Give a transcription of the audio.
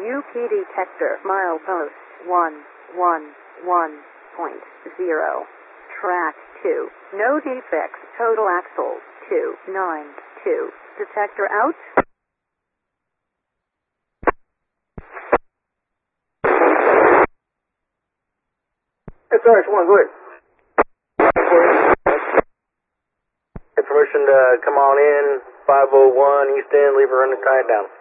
UP detector, milepost 111.0. Track 2. No defects. Total axles 292. Detector out. SRX-1, go ahead. Permission to come on in, 501 East End, leave her under, tie it down.